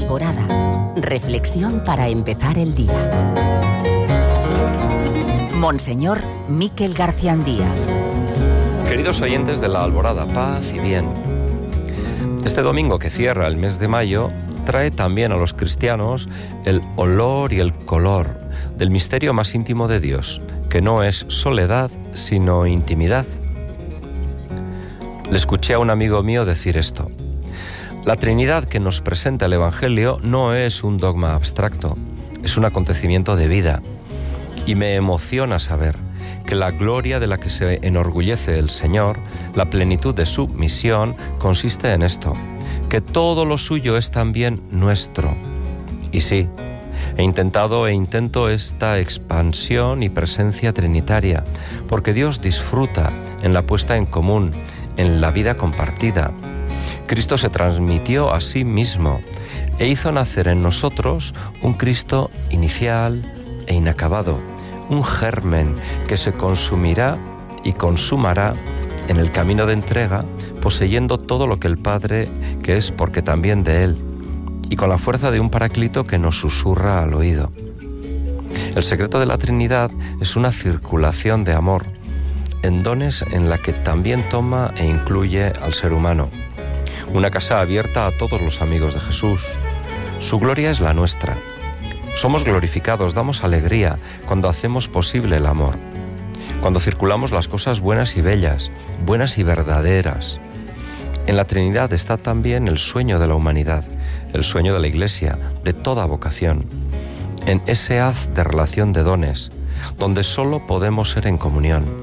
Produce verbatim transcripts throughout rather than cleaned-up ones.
Alborada. Reflexión para empezar el día. Monseñor Miquel Garciandía. Queridos oyentes de la Alborada, paz y bien. Este domingo que cierra el mes de mayo trae también a los cristianos el olor y el color del misterio más íntimo de Dios, que no es soledad, sino intimidad. Le escuché a un amigo mío decir esto: la Trinidad que nos presenta el Evangelio no es un dogma abstracto, es un acontecimiento de vida. Y me emociona saber que la gloria de la que se enorgullece el Señor, la plenitud de su misión, consiste en esto, que todo lo suyo es también nuestro. Y sí, he intentado e intento esta expansión y presencia trinitaria, porque Dios disfruta en la puesta en común, en la vida compartida. Cristo se transmitió a sí mismo e hizo nacer en nosotros un Cristo inicial e inacabado, un germen que se consumirá y consumará en el camino de entrega, poseyendo todo lo que el Padre, que es porque también de Él, y con la fuerza de un Paráclito que nos susurra al oído. El secreto de la Trinidad es una circulación de amor, en dones en la que también toma e incluye al ser humano. Una casa abierta a todos los amigos de Jesús. Su gloria es la nuestra. Somos glorificados, damos alegría cuando hacemos posible el amor, cuando circulamos las cosas buenas y bellas, buenas y verdaderas. En la Trinidad está también el sueño de la humanidad, el sueño de la Iglesia, de toda vocación, en ese haz de relación de dones, donde solo podemos ser en comunión.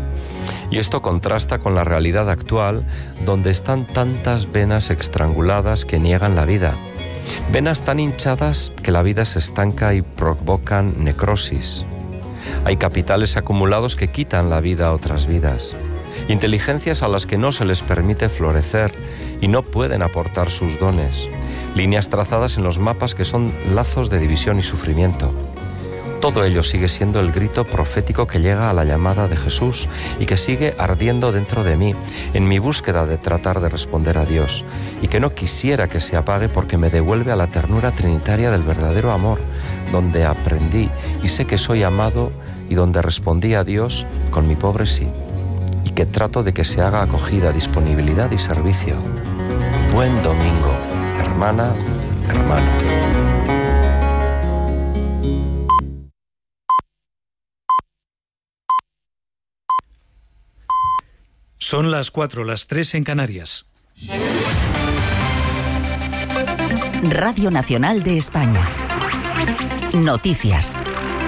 Y esto contrasta con la realidad actual, donde están tantas venas estranguladas que niegan la vida, venas tan hinchadas que la vida se estanca y provocan necrosis. Hay capitales acumulados que quitan la vida a otras vidas, inteligencias a las que no se les permite florecer y no pueden aportar sus dones, líneas trazadas en los mapas que son lazos de división y sufrimiento. Todo ello sigue siendo el grito profético que llega a la llamada de Jesús y que sigue ardiendo dentro de mí en mi búsqueda de tratar de responder a Dios, y que no quisiera que se apague porque me devuelve a la ternura trinitaria del verdadero amor, donde aprendí y sé que soy amado y donde respondí a Dios con mi pobre sí, y que trato de que se haga acogida, disponibilidad y servicio. Buen domingo, hermana, hermano. Son las cuatro, las tres en Canarias. Radio Nacional de España. Noticias.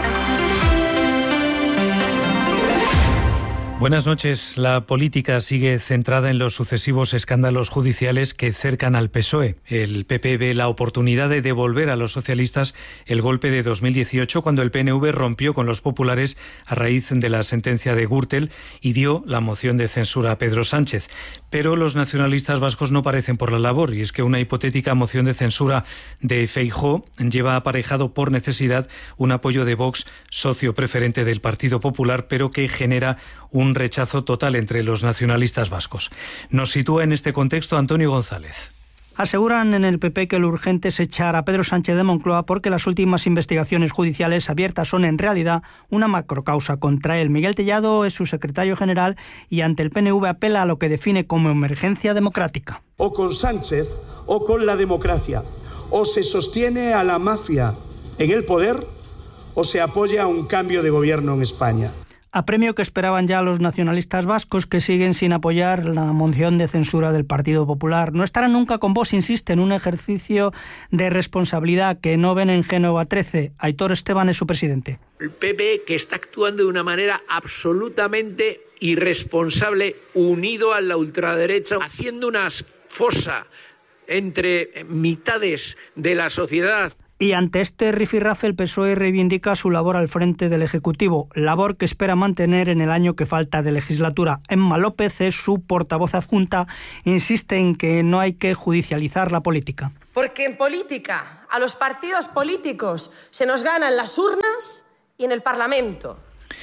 Buenas noches. La política sigue centrada en los sucesivos escándalos judiciales que cercan al P S O E. El P P ve la oportunidad de devolver a los socialistas el golpe de dos mil dieciocho, cuando el P N V rompió con los populares a raíz de la sentencia de Gürtel y dio la moción de censura a Pedro Sánchez. Pero los nacionalistas vascos no parecen por la labor, y es que una hipotética moción de censura de Feijóo lleva aparejado por necesidad un apoyo de Vox, socio preferente del Partido Popular, pero que genera un rechazo total entre los nacionalistas vascos. Nos sitúa en este contexto Antonio González. Aseguran en el P P que lo urgente es echar a Pedro Sánchez de Moncloa porque las últimas investigaciones judiciales abiertas son en realidad una macrocausa contra él. Miguel Tellado es su secretario general y ante el P N V apela a lo que define como emergencia democrática. O con Sánchez o con la democracia. O se sostiene a la mafia en el poder o se apoya a un cambio de gobierno en España. Apremio que esperaban ya los nacionalistas vascos, que siguen sin apoyar la moción de censura del Partido Popular. No estarán nunca con vos, insiste, en un ejercicio de responsabilidad que no ven en Génova trece. Aitor Esteban es su presidente. El P P, que está actuando de una manera absolutamente irresponsable, unido a la ultraderecha, haciendo una fosa entre mitades de la sociedad. Y ante este rifirrafe, el P S O E reivindica su labor al frente del Ejecutivo, labor que espera mantener en el año que falta de legislatura. Emma López es su portavoz adjunta, insiste en que no hay que judicializar la política. Porque en política, a los partidos políticos se nos gana en las urnas y en el Parlamento.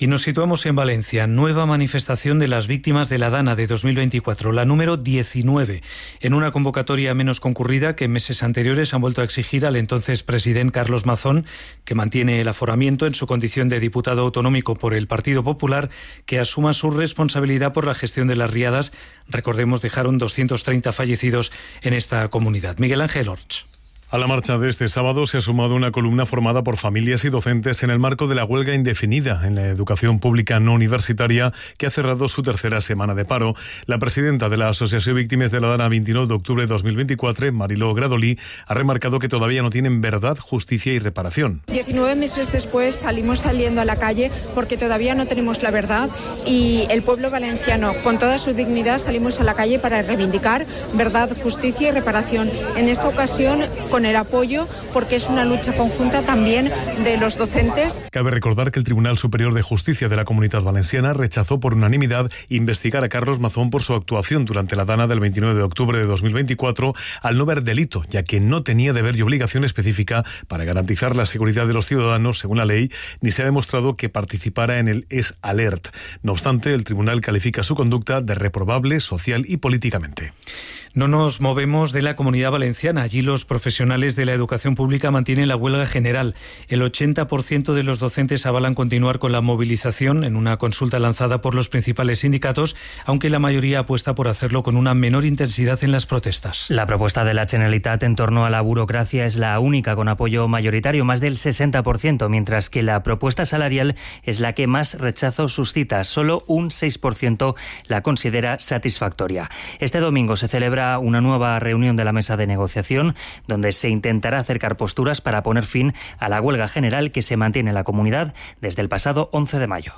Y nos situamos en Valencia, nueva manifestación de las víctimas de la Dana de dos mil veinticuatro, la número diecinueve, en una convocatoria menos concurrida que en meses anteriores han vuelto a exigir al entonces presidente Carlos Mazón, que mantiene el aforamiento en su condición de diputado autonómico por el Partido Popular, que asuma su responsabilidad por la gestión de las riadas. Recordemos, dejaron doscientos treinta fallecidos en esta comunidad. Miguel Ángel Orts. A la marcha de este sábado se ha sumado una columna formada por familias y docentes en el marco de la huelga indefinida en la educación pública no universitaria, que ha cerrado su tercera semana de paro. La presidenta de la Asociación Víctimas de la Dana veintinueve de octubre de dos mil veinticuatro, Mariló Gradolí, ha remarcado que todavía no tienen verdad, justicia y reparación. diecinueve meses después salimos saliendo a la calle porque todavía no tenemos la verdad, y el pueblo valenciano, con toda su dignidad, salimos a la calle para reivindicar verdad, justicia y reparación. En esta ocasión, con el apoyo, porque es una lucha conjunta también de los docentes. Cabe recordar que el Tribunal Superior de Justicia de la Comunidad Valenciana rechazó por unanimidad investigar a Carlos Mazón por su actuación durante la Dana del veintinueve de octubre de dos mil veinticuatro, al no ver delito, ya que no tenía deber y obligación específica para garantizar la seguridad de los ciudadanos, según la ley, ni se ha demostrado que participara en el Es Alert. No obstante, el tribunal califica su conducta de reprobable social y políticamente. No nos movemos de la Comunidad Valenciana. Allí los profesionales de la educación pública mantienen la huelga general. El ochenta por ciento de los docentes avalan continuar con la movilización en una consulta lanzada por los principales sindicatos, aunque la mayoría apuesta por hacerlo con una menor intensidad en las protestas. La propuesta de la Generalitat en torno a la burocracia es la única con apoyo mayoritario, más del sesenta por ciento, mientras que la propuesta salarial es la que más rechazo suscita. Solo un seis por ciento la considera satisfactoria. Este domingo se celebra una nueva reunión de la mesa de negociación, donde se intentará acercar posturas para poner fin a la huelga general que se mantiene en la comunidad desde el pasado once de mayo.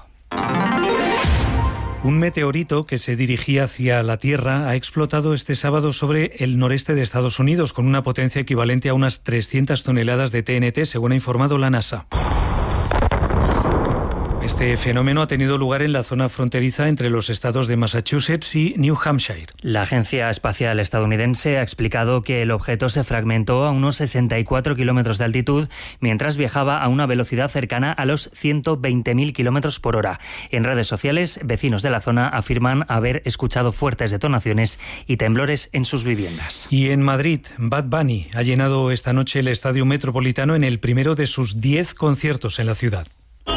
Un meteorito que se dirigía hacia la Tierra ha explotado este sábado sobre el noreste de Estados Unidos con una potencia equivalente a unas trescientas toneladas de T N T, según ha informado la NASA. Este fenómeno ha tenido lugar en la zona fronteriza entre los estados de Massachusetts y New Hampshire. La Agencia Espacial Estadounidense ha explicado que el objeto se fragmentó a unos sesenta y cuatro kilómetros de altitud mientras viajaba a una velocidad cercana a los ciento veinte mil kilómetros por hora. En redes sociales, vecinos de la zona afirman haber escuchado fuertes detonaciones y temblores en sus viviendas. Y en Madrid, Bad Bunny ha llenado esta noche el Estadio Metropolitano en el primero de sus diez conciertos en la ciudad.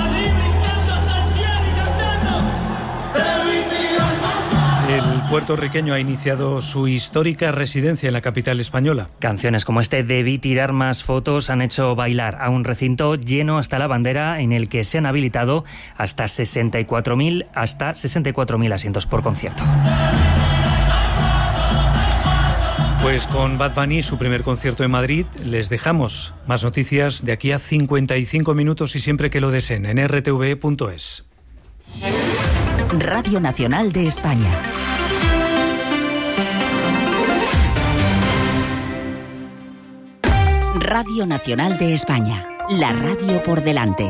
El puertorriqueño ha iniciado su histórica residencia en la capital española. Canciones como este Debí tirar más fotos han hecho bailar a un recinto lleno hasta la bandera, en el que se han habilitado hasta sesenta y cuatro mil hasta sesenta y cuatro mil asientos por concierto. Pues con Bad Bunny, su primer concierto en Madrid, les dejamos más noticias de aquí a cincuenta y cinco minutos y siempre que lo deseen en r t v punto es. Radio Nacional de España. Radio Nacional de España. La radio por delante.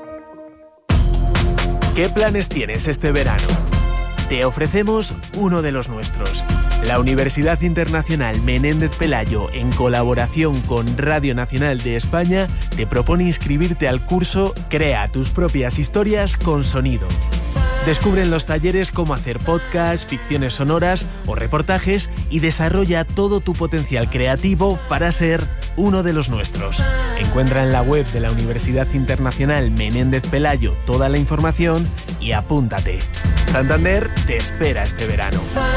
¿Qué planes tienes este verano? Te ofrecemos uno de los nuestros. La Universidad Internacional Menéndez Pelayo, en colaboración con Radio Nacional de España, te propone inscribirte al curso Crea tus propias historias con sonido. Descubre en los talleres cómo hacer podcasts, ficciones sonoras o reportajes y desarrolla todo tu potencial creativo para ser uno de los nuestros. Encuentra en la web de la Universidad Internacional Menéndez Pelayo toda la información y apúntate. Santander te espera este verano.